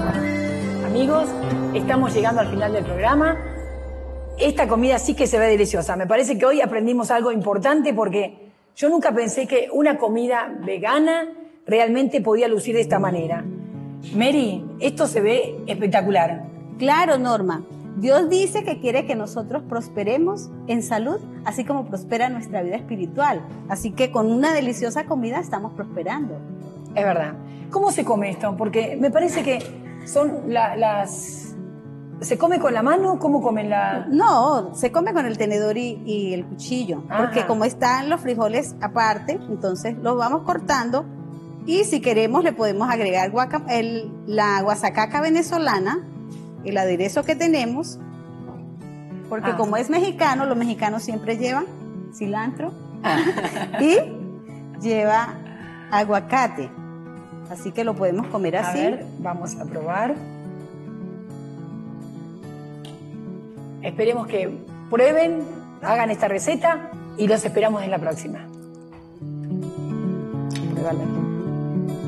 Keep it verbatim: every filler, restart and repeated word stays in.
Amigos, estamos llegando al final del programa. Esta comida sí que se ve deliciosa. Me parece que hoy aprendimos algo importante porque yo nunca pensé que una comida vegana realmente podía lucir de esta manera. Mary, esto se ve espectacular. Claro, Norma. Dios dice que quiere que nosotros prosperemos en salud, así como prospera nuestra vida espiritual. Así que con una deliciosa comida estamos prosperando. Es verdad. ¿Cómo se come esto? Porque me parece que son la, las... ¿Se come con la mano? ¿Cómo comen la...? No, se come con el tenedor y, y el cuchillo. Ajá. Porque como están los frijoles aparte, entonces los vamos cortando. Y si queremos le podemos agregar guaca, el, la guasacaca venezolana, el aderezo que tenemos, porque ah. como es mexicano, los mexicanos siempre llevan cilantro y lleva aguacate, así que lo podemos comer así. A ver, vamos a probar. Esperemos que prueben, hagan esta receta y los esperamos en la próxima. Pruébala.